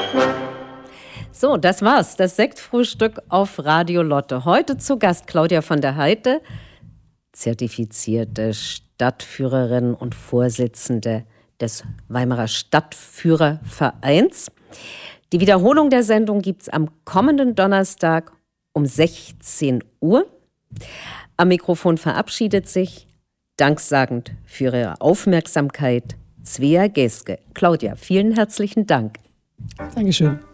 So, das war's. Das Sektfrühstück auf Radio Lotte. Heute zu Gast Claudia von der Heide, zertifizierte Stadtführerin und Vorsitzende des Weimarer Stadtführervereins. Die Wiederholung der Sendung gibt's am kommenden Donnerstag um 16 Uhr. Am Mikrofon verabschiedet sich, danksagend für Ihre Aufmerksamkeit, Svea Geske. Claudia, vielen herzlichen Dank. Dankeschön.